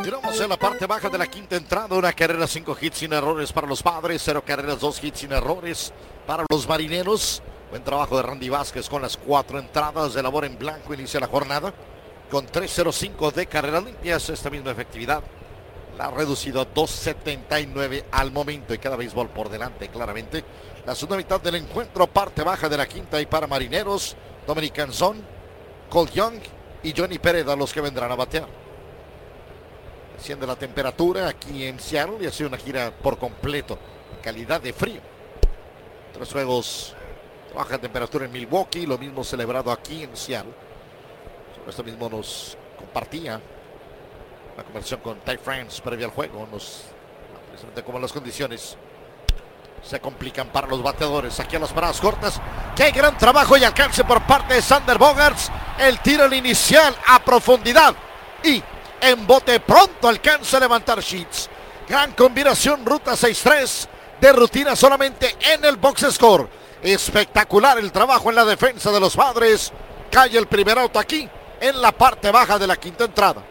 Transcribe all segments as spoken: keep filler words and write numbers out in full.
Continuamos en la parte baja de la quinta entrada. Una carrera, cinco hits sin errores para los Padres. Cero carreras, dos hits sin errores para los Marineros. Buen trabajo de Randy Vázquez con las cuatro entradas de labor en blanco. Inicia la jornada con tres cero cinco de carreras limpias. Esta misma efectividad la ha reducido a dos setenta y nueve al momento. Y cada béisbol por delante, claramente. La segunda mitad del encuentro, parte baja de la quinta y para Marineros, Dominic Canzón, Cole Young y Johnny Pereda los que vendrán a batear. Desciende la temperatura aquí en Seattle y ha sido una gira por completo. Calidad de frío. Tres juegos, baja temperatura en Milwaukee, lo mismo celebrado aquí en Seattle. Sobre esto mismo nos compartía la conversación con Ty France previa al juego. Nos presenta cómo las condiciones se complican para los bateadores. Aquí a las paradas cortas. ¡Qué gran trabajo y alcance por parte de Xander Bogaerts! El tiro al inicial a profundidad. Y en bote pronto alcanza a levantar Sheets. Gran combinación, ruta seis tres. De rutina solamente en el box score. Espectacular el trabajo en la defensa de los Padres. Cae el primer auto aquí en la parte baja de la quinta entrada.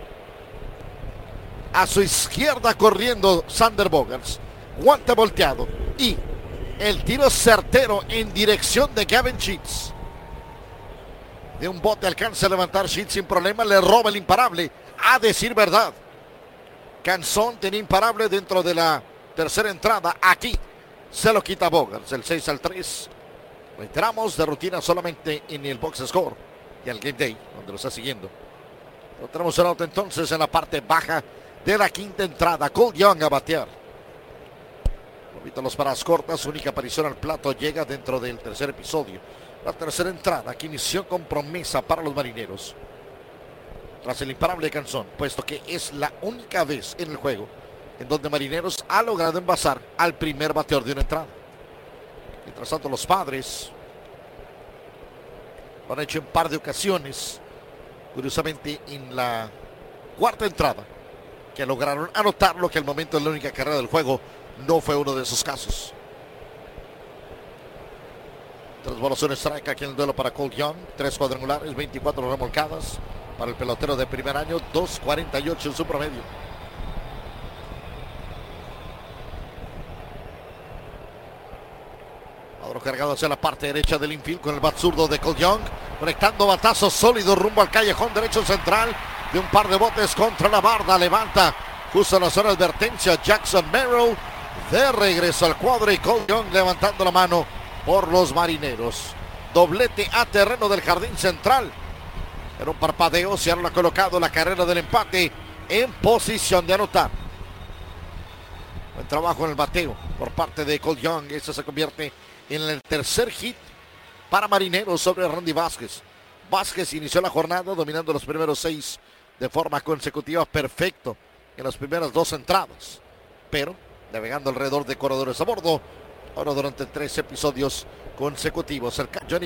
A su izquierda corriendo Xander Bogaerts. Guante volteado. Y el tiro certero en dirección de Gavin Sheets. De un bote alcanza a levantar Sheets sin problema. Le roba el imparable. A decir verdad, Canzón tenía imparable dentro de la tercera entrada. Aquí se lo quita Bogaerts. El seis al tres. Reiteramos, de rutina solamente en el box score y el game day, donde lo está siguiendo. Lo tenemos el auto entonces en la parte baja de la quinta entrada. Cole Young a batear. Ahorita los paradas cortas, su única aparición al plato llega dentro del tercer episodio. La tercera entrada que inició con promesa para los Marineros. Tras el imparable de Canzón, puesto que es la única vez en el juego en donde Marineros ha logrado envasar al primer bateador de una entrada. Mientras tanto, los Padres lo han hecho en par de ocasiones. Curiosamente, en la cuarta entrada, que lograron anotar lo que al momento es la única carrera del juego. No fue uno de esos casos. Tres bolas, un strike aquí en el duelo para Cole Young. Tres cuadrangulares, veinticuatro remolcadas para el pelotero de primer año. dos cuarenta y ocho en su promedio. Cuadro cargado hacia la parte derecha del infield con el bat zurdo de Cole Young. Conectando batazo sólido rumbo al callejón derecho central. De un par de botes contra la barda. Levanta justo en la zona de advertencia Jackson Merrill. De regreso al cuadro y Cole Young levantando la mano por los Marineros. Doblete a terreno del jardín central. En un parpadeo se han colocado la carrera del empate en posición de anotar. Buen trabajo en el bateo por parte de Cole Young. Este se convierte en el tercer hit para Marineros sobre Randy Vázquez. Vázquez inició la jornada dominando los primeros seis de forma consecutiva. Perfecto en las primeras dos entradas. Pero navegando alrededor de corredores a bordo. Ahora durante tres episodios consecutivos. El Johnny